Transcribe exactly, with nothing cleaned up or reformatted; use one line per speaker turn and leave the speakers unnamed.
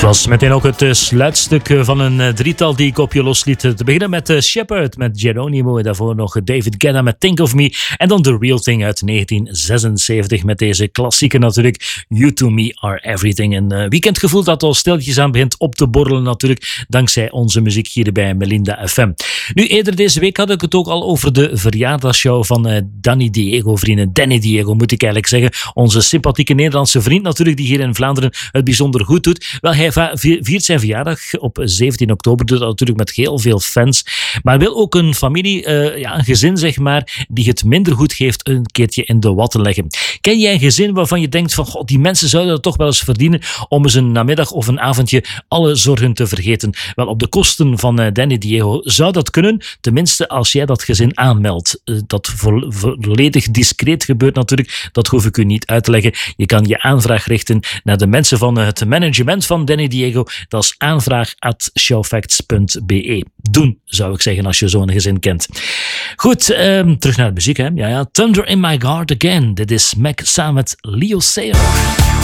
was meteen ook het uh, sluitstuk uh, van een uh, drietal die ik op je losliet. Te beginnen met uh, Shepherd met Geronimo en daarvoor nog David Guetta met Think of Me. En dan The Real Thing uit negentien zesenzeventig met deze klassieke natuurlijk. You to Me are everything. Een uh, weekendgevoel dat al stiltjes aan begint op te borrelen natuurlijk. Dankzij onze muziek hier bij Melinda F M. Nu eerder deze week had ik het ook al over de verjaardagsshow van uh, Danny Diego, vrienden. Danny Diego moet ik eigenlijk zeggen. Onze sympathieke Nederlandse vriend natuurlijk die hier in Vlaanderen het bijzonder goed doet. Wel, hij viert zijn verjaardag op zeventien oktober. Doet dat natuurlijk met heel veel fans. Maar wil ook een familie, uh, ja, een gezin zeg maar, die het minder goed geeft, een keertje in de watten leggen. Ken jij een gezin waarvan je denkt van, god, die mensen zouden het toch wel eens verdienen om eens een namiddag of een avondje alle zorgen te vergeten? Wel, op de kosten van uh, Danny Diego zou dat kunnen. Tenminste, als jij dat gezin aanmeldt. Uh, dat vo- volledig discreet gebeurt natuurlijk. Dat hoef ik u niet uit te leggen. Je kan je aanvraag richten naar de mensen van uh, het management van Danny Diego. Dat is aanvraag at showfacts punt be. Doen, zou ik zeggen, als je zo'n gezin kent. Goed, um, terug naar de muziek. Hè? Ja, ja. Thunder in My Heart Again. Dit is Mac samen met Leo Sayer.